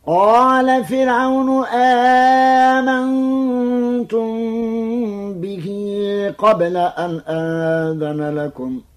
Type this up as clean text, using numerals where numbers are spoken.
قال فرعون آمنتم به قبل أن آذن لكم